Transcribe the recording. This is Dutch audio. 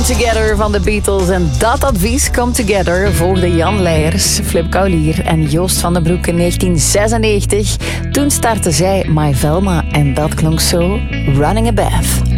Together van de Beatles. En dat advies, Come Together, volgde Jan Leijers, Flip Kaulier en Joost van den Broek in 1996. Toen startte zij My Velma en dat klonk zo: Running a Bath.